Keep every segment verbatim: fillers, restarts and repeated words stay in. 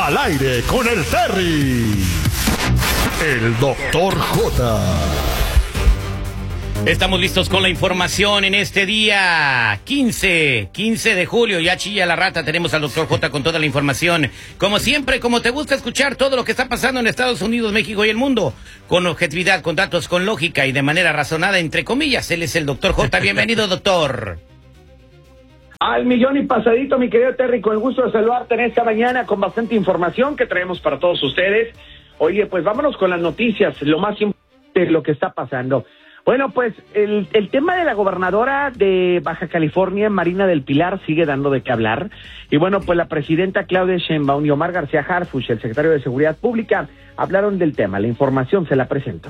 Al aire con el Terry. El doctor J. Estamos listos con la información en este día quince de julio. Ya chilla la rata, tenemos al doctor J con toda la información. Como siempre, como te gusta escuchar todo lo que está pasando en Estados Unidos, México y el mundo, con objetividad, con datos, con lógica y de manera razonada, entre comillas. Él es el doctor J. Bienvenido, doctor. Al millón y pasadito, mi querido Terry, con el gusto de saludarte en esta mañana con bastante información que traemos para todos ustedes. Oye, pues vámonos con las noticias, lo más importante de lo que está pasando. Bueno, pues el, el tema de la gobernadora de Baja California, Marina del Pilar, sigue dando de qué hablar. Y bueno, pues la presidenta Claudia Sheinbaum y Omar García Harfuch, el secretario de Seguridad Pública, hablaron del tema. La información se la presento.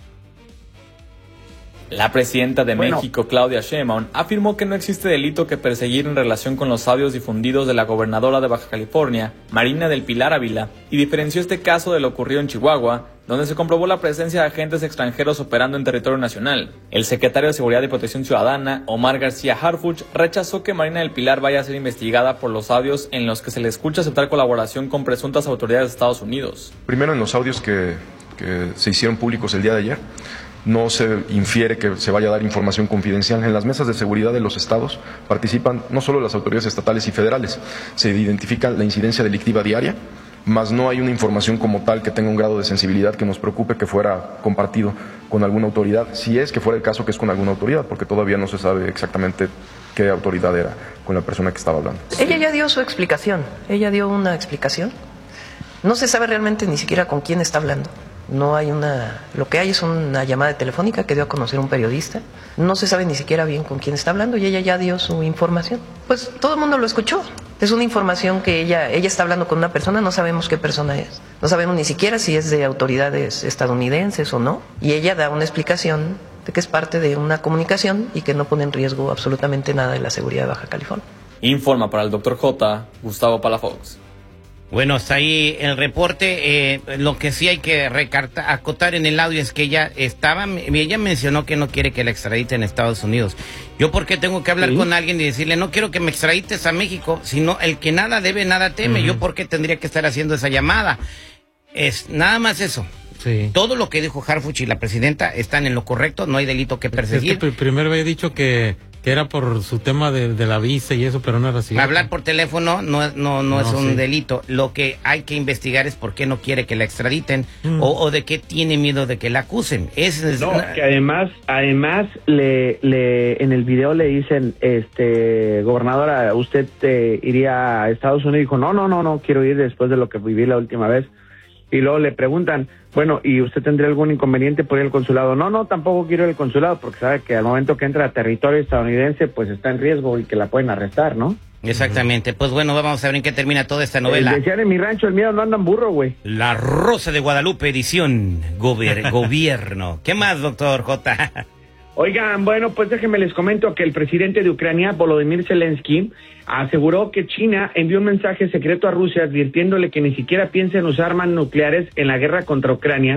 La presidenta de bueno, México, Claudia Sheinbaum, afirmó que no existe delito que perseguir en relación con los audios difundidos de la gobernadora de Baja California, Marina del Pilar Ávila, y diferenció este caso de lo ocurrido en Chihuahua, donde se comprobó la presencia de agentes extranjeros operando en territorio nacional. El secretario de Seguridad y Protección Ciudadana, Omar García Harfuch, rechazó que Marina del Pilar vaya a ser investigada por los audios en los que se le escucha aceptar colaboración con presuntas autoridades de Estados Unidos. Primero, en los audios que, que se hicieron públicos el día de ayer, no se infiere que se vaya a dar información confidencial. En las mesas de seguridad de los estados participan no solo las autoridades estatales y federales, se identifica la incidencia delictiva diaria, más no hay una información como tal que tenga un grado de sensibilidad que nos preocupe que fuera compartido con alguna autoridad, si es que fuera el caso que es con alguna autoridad, porque todavía no se sabe exactamente qué autoridad era con la persona que estaba hablando. Ella ya dio su explicación, ella dio una explicación. No se sabe realmente ni siquiera con quién está hablando. No hay una... Lo que hay es una llamada telefónica que dio a conocer un periodista. No se sabe ni siquiera bien con quién está hablando y ella ya dio su información. Pues todo el mundo lo escuchó. Es una información que ella, ella está hablando con una persona, no sabemos qué persona es. No sabemos ni siquiera si es de autoridades estadounidenses o no. Y ella da una explicación de que es parte de una comunicación y que no pone en riesgo absolutamente nada de la seguridad de Baja California. Informa para el doctor J, Gustavo Palafox. Bueno, está ahí el reporte. Eh, lo que sí hay que recartar, acotar en el audio es que ella estaba, ella mencionó que no quiere que la extraditen a Estados Unidos. Yo, ¿por qué tengo que hablar ¿Sí? con alguien y decirle, no quiero que me extradites a México? Sino el que nada debe, nada teme. Uh-huh. Yo, ¿por qué tendría que estar haciendo esa llamada? Es nada más eso. Sí. Todo lo que dijo Harfuch y la presidenta están en lo correcto, no hay delito que perseguir. Es que primero había dicho que... que era por su tema de, de la visa y eso, pero no era así. Hablar por teléfono no, no, no, no es un sí. delito. Lo que hay que investigar es por qué no quiere que la extraditen mm. o, o de qué tiene miedo de que la acusen. Es, es no, una... que además, además le, le, en el video le dicen, este, gobernadora, ¿usted eh, iría a Estados Unidos? Y dijo, no, no, no, no, quiero ir después de lo que viví la última vez. Y luego le preguntan, bueno, ¿y usted tendría algún inconveniente por ir al consulado? No, no, tampoco quiero ir al consulado porque sabe que al momento que entra a territorio estadounidense, pues está en riesgo y que la pueden arrestar, ¿no? Exactamente. Pues bueno, vamos a ver en qué termina toda esta novela. Eh, decían en mi rancho, el miedo no anda en burro, güey. La Rosa de Guadalupe, edición gober- gobierno. ¿Qué más, doctor J? Oigan, bueno, pues déjenme les comento que el presidente de Ucrania, Volodymyr Zelensky, aseguró que China envió un mensaje secreto a Rusia advirtiéndole que ni siquiera piensa en usar armas nucleares en la guerra contra Ucrania.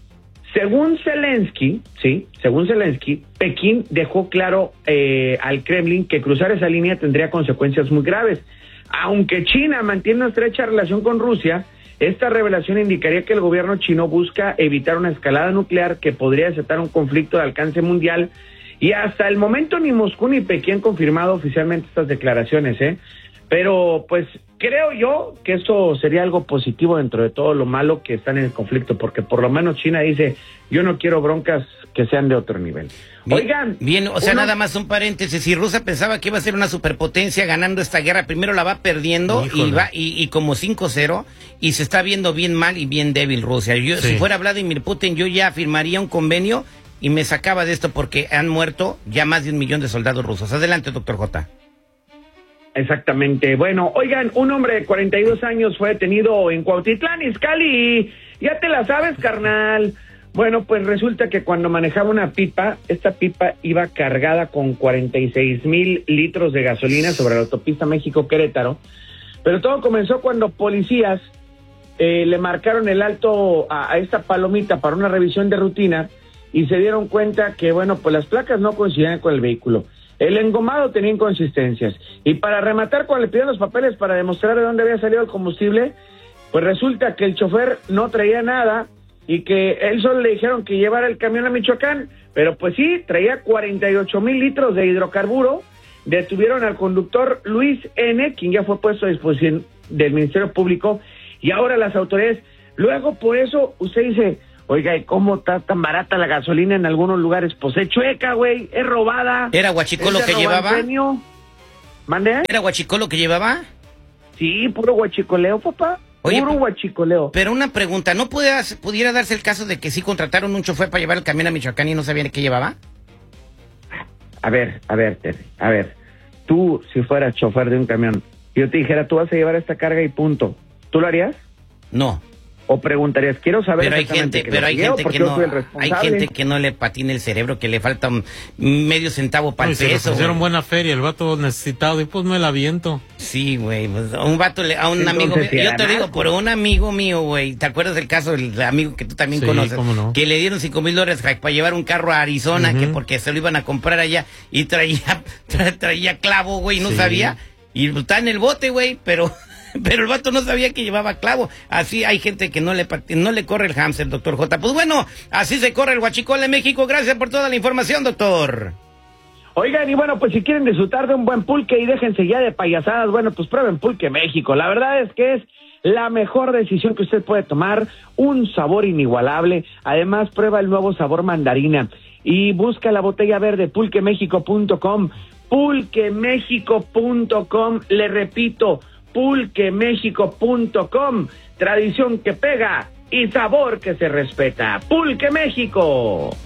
Según Zelensky, sí, según Zelensky, Pekín dejó claro eh, al Kremlin que cruzar esa línea tendría consecuencias muy graves. Aunque China mantiene una estrecha relación con Rusia, esta revelación indicaría que el gobierno chino busca evitar una escalada nuclear que podría desatar un conflicto de alcance mundial. Y hasta el momento ni Moscú ni Pekín han confirmado oficialmente estas declaraciones, ¿eh? Pero pues creo yo que eso sería algo positivo dentro de todo lo malo que están en el conflicto, porque por lo menos China dice, yo no quiero broncas que sean de otro nivel. Bien, Oigan. Bien, o sea, uno... nada más un paréntesis, si Rusia pensaba que iba a ser una superpotencia ganando esta guerra, primero la va perdiendo y va y, y como cinco cero, y se está viendo bien mal y bien débil Rusia. Yo, sí. Si fuera Vladimir Putin, yo ya firmaría un convenio y me sacaba de esto porque han muerto ya más de un millón de soldados rusos. Adelante, doctor J. Exactamente. Bueno, oigan, un hombre de cuarenta y dos años fue detenido en Cuautitlán, Izcalli. Ya te la sabes, carnal. Bueno, pues resulta que cuando manejaba una pipa, esta pipa iba cargada con cuarenta y seis mil litros de gasolina sobre la autopista México-Querétaro. Pero todo comenzó cuando policías eh, le marcaron el alto a, a esta palomita para una revisión de rutina y se dieron cuenta que, bueno, pues las placas no coincidían con el vehículo. El engomado tenía inconsistencias. Y para rematar, cuando le pidieron los papeles para demostrar de dónde había salido el combustible, Pues resulta que el chofer no traía nada y que él solo le dijeron que llevara el camión a Michoacán, pero pues sí, traía cuarenta y ocho mil litros de hidrocarburo. Detuvieron al conductor Luis N., quien ya fue puesto a disposición del Ministerio Público, y ahora las autoridades, luego por eso usted dice, oiga, ¿y cómo está tan barata la gasolina en algunos lugares? Pues es chueca, güey, es robada. ¿Era huachicolo que llevaba? ¿Mande? ¿Era huachicolo que llevaba? Sí, puro huachicoleo, papá. Oye, puro huachicoleo. Pero una pregunta, ¿no pudiera, pudiera darse el caso de que sí contrataron un chofer para llevar el camión a Michoacán y no sabían qué llevaba? A ver, a ver, Terry, a ver, tú si fueras chofer de un camión, yo te dijera, tú vas a llevar esta carga y punto, ¿tú lo harías? No. O preguntarías, quiero saber pero hay gente, que pero hay llevo, gente que no, hay responsable. gente que no le patina el cerebro, que le falta un medio centavo para el peso. Hicieron buena feria, el vato necesitado, y pues me la aviento. Sí, güey, pues, a un vato, le, a un Entonces, amigo mío, yo te narco. digo, por un amigo mío, güey, ¿te acuerdas del caso del amigo que tú también Sí, conoces? cómo no. Que le dieron cinco mil dólares para llevar un carro a Arizona, Uh-huh. que porque se lo iban a comprar allá, y traía, tra, traía clavo, güey, no Sí. sabía, y está en el bote, güey, pero... Pero el vato no sabía que llevaba clavo. Así hay gente que no le no le corre el hámster, doctor J. Pues bueno, así se corre el huachicol en México. Gracias por toda la información, doctor. Oigan, y bueno, pues si quieren disfrutar de un buen pulque y déjense ya de payasadas, bueno, pues prueben Pulque México. La verdad es que es la mejor decisión que usted puede tomar, un sabor inigualable. Además, prueba el nuevo sabor mandarina y busca la botella verde, pulque méxico punto com, pulque méxico punto com, le repito, pulque méxico punto com, tradición que pega y sabor que se respeta. Pulque México.